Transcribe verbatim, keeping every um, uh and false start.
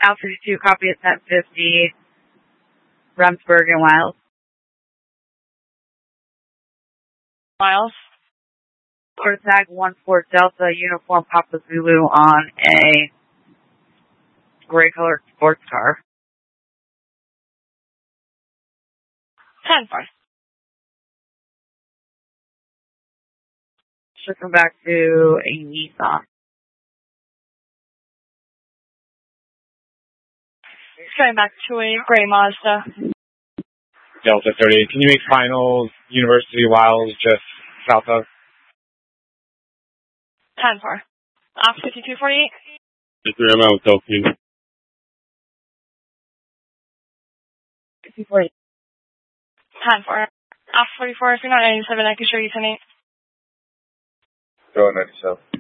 Al fifty-two, copy at ten fifty, Remsburg and Wiles. Miles. Or tag one four Delta, uniform Papa Zulu on a gray colored sports car. ten four. Should come back to a Nissan. Going back to a gray Mazda. Delta thirty-eight, can you make final University Wiles just south of? ten four. Off fifty-two forty-eight. fifty-three, I'm out with Delphine. fifty forty. ten four. Off forty-four, if you're not ninety-seven, I can show you ten eight. Go ninety-seven.